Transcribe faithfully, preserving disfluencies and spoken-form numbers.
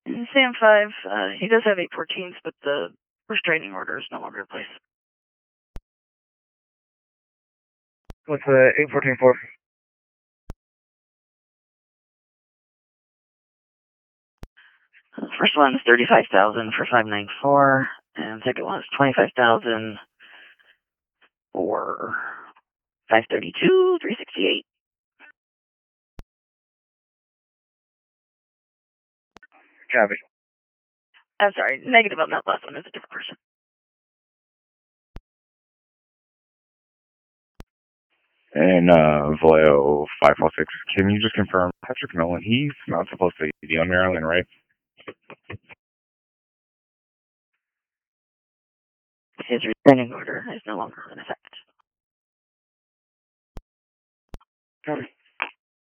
In Sam five, uh, he does have eight fourteens, but the restraining order is no longer in place. What's the eight fourteen for? The first one is thirty-five thousand for five ninety-four, and the second one is twenty-five thousand for five thirty-two, three sixty-eight. Copy. I'm sorry, negative on that last one is a different person. And uh, Vallejo five four six, can you just confirm Patrick Nolan? He's not supposed to be on Maryland, right? His restraining order is no longer in effect. Copy.